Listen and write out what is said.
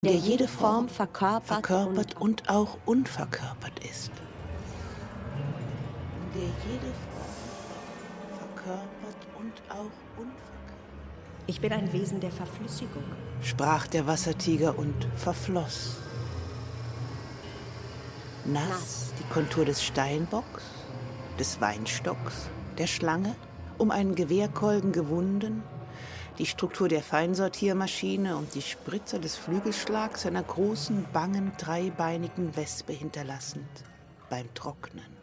der jede Form verkörpert und auch unverkörpert ist. der jede Form verkörpert und auch unverkörpert. Ich bin ein Wesen der Verflüssigung, Sprach der Wassertiger und verfloss. Nass die Kontur des Steinbocks, des Weinstocks, der Schlange, um einen Gewehrkolben gewunden, die Struktur der Feinsortiermaschine und die Spritze des Flügelschlags einer großen, bangen, dreibeinigen Wespe hinterlassend beim Trocknen.